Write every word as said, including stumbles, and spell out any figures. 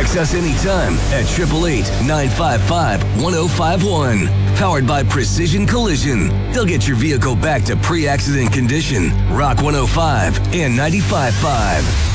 Text us anytime at eight eight eight, nine five five, one zero five one. Powered by Precision Collision. They'll get your vehicle back to pre-accident condition. Rock one oh five and ninety-five point five.